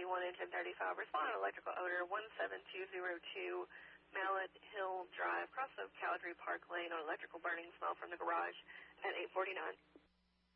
71 and 1035. Respond on electrical odor 17202 Mallet Hill Drive, cross of Calgary Park Lane on electrical burning smell from the garage at 849.